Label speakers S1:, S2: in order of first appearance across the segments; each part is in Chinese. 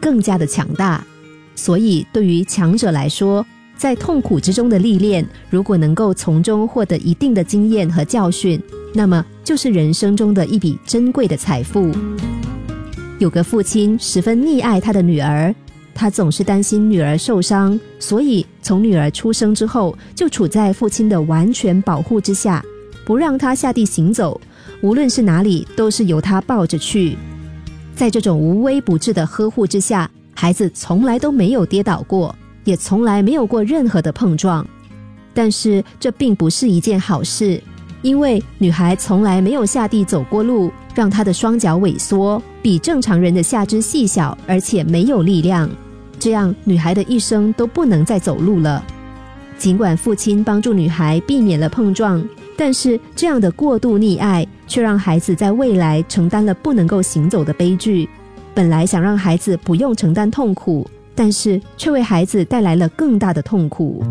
S1: 更加的强大。所以对于强者来说，在痛苦之中的历练，如果能够从中获得一定的经验和教训，那么就是人生中的一笔珍贵的财富。有个父亲十分溺爱他的女儿，他总是担心女儿受伤，所以从女儿出生之后就处在父亲的完全保护之下，不让她下地行走，无论是哪里都是由他抱着去。在这种无微不至的呵护之下，孩子从来都没有跌倒过，也从来没有过任何的碰撞。但是这并不是一件好事，因为女孩从来没有下地走过路，让她的双脚萎缩，比正常人的下肢细小，而且没有力量，这样女孩的一生都不能再走路了。尽管父亲帮助女孩避免了碰撞，但是这样的过度溺爱却让孩子在未来承担了不能够行走的悲剧。本来想让孩子不用承担痛苦，但是却为孩子带来了更大的痛苦。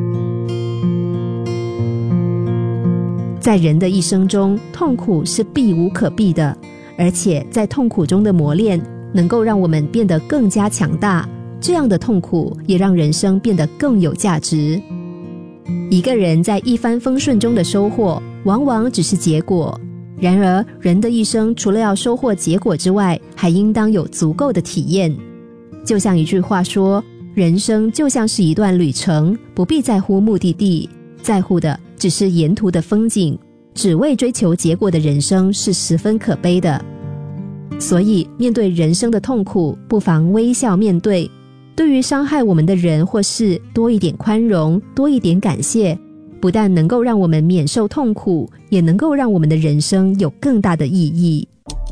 S1: 在人的一生中，痛苦是避无可避的，而且在痛苦中的磨练能够让我们变得更加强大，这样的痛苦也让人生变得更有价值。一个人在一帆风顺中的收获往往只是结果，然而人的一生除了要收获结果之外，还应当有足够的体验。就像一句话说，人生就像是一段旅程，不必在乎目的地，在乎的只是沿途的风景。只为追求结果的人生是十分可悲的。所以面对人生的痛苦，不妨微笑面对，对于伤害我们的人或事多一点宽容，多一点感谢，不但能够让我们免受痛苦，也能够让我们的人生有更大的意义。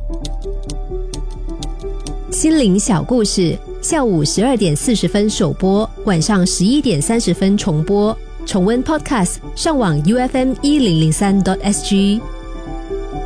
S1: 心灵小故事，下午12点40分首播，晚上11点30分重播。重温 Podcast， 上网 UFM1003.SG。